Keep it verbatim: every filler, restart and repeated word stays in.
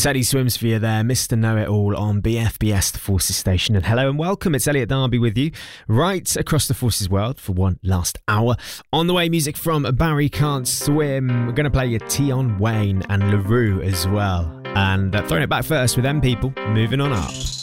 Teddy Swims for you there, Mister Know-It-All on B F B S, the Forces station. And hello and welcome, it's Elliot Darby with you, right across the Forces world for one last hour. On the way, music from Barry Can't Swim. We're going to play you Tion Wayne and LaRue as well. And uh, throwing it back first with them people, moving on up.